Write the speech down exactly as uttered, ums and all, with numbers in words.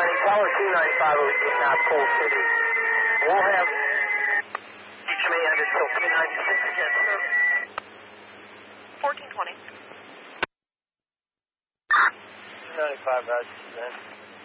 ninety, tower two ninety-five will be South Pole City. We'll have H M A underscore P ninety-six again, sir. fourteen twenty. two ninety-five, Roger, man.